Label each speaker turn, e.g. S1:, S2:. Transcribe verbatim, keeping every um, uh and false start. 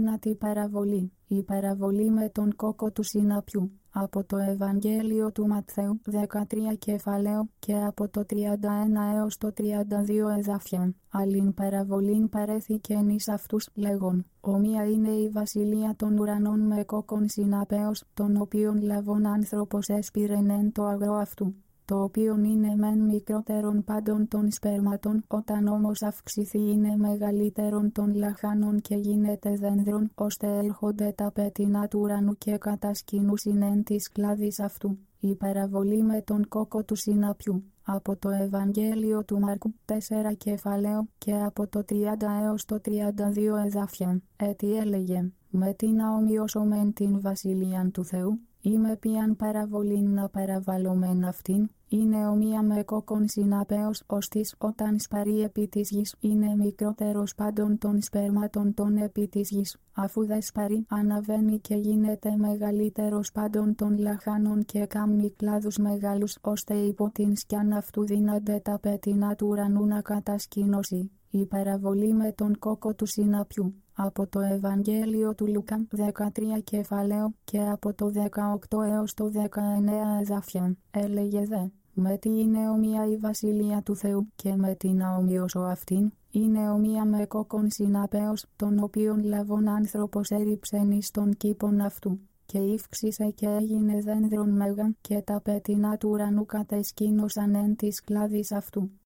S1: ένατη παραβολή, η παραβολή με τον κόκκο του συναπιού, από το Ευαγγέλιο του Ματθαίου δεκατρία κεφαλαίο και από το τριάντα ένα έως το τριάντα δύο εδάφια. Άλλην παραβολήν παρέθηκεν εις αυτούς λέγον, ομοία είναι η βασιλεία των ουρανών με κόκκον συναπέως, τον οποίον λαβών άνθρωπος έσπηρεν εν το αγρό αυτού, το οποίον είναι μεν μικρότερον πάντων των σπέρματων, όταν όμως αυξηθεί είναι μεγαλύτερον των λαχάνων και γίνεται δένδρον, ώστε έλχονται τα πέτεινα του ουρανού και κατασκηνούσιν εν της κλάδης αυτού. Η παραβολή με τον κόκκο του συναπιού, από το Ευαγγέλιο του Μάρκου τέσσερα κεφαλαίο και από το τριάντα έως το τριάντα δύο εδάφια. Έτσι έλεγε, με την να ομοιώσομεν την βασιλείαν του Θεού, ή με ποιαν παραβολήν να παραβάλλομεν αυτήν, είναι ομοία με κόκκον συναπέως, ώστις όταν σπαρεί επί της γης είναι μικρότερος πάντων των σπέρματων των επί της γης, αφού δε σπαρεί αναβαίνει και γίνεται μεγαλύτερος πάντων των λαχάνων και κάμνει κλάδους μεγάλους, ώστε υπό την σκιάν αυτού δύνανται τα πέτεινα του ουρανού να κατασκηνώσει. Η παραβολή με τον κόκκο του συναπιού, από το Ευαγγέλιο του Λουκά δεκατρία κεφαλαίο και από το δεκαοκτώ έως το δεκαεννέα εδάφια. Έλεγε δε, με τι είναι ομοία η βασιλεία του Θεού και με τι να ομοιώσω αυτήν, είναι ομοία με κόκκον συναπέως, τον οποίον λαβών άνθρωπος έριψεν εις τον κήπον αυτού, και ύφξησε και έγινε δένδρον μέγα, και τα πέτεινα του ουρανού κατεσκήνωσαν εν της κλάδης αυτού.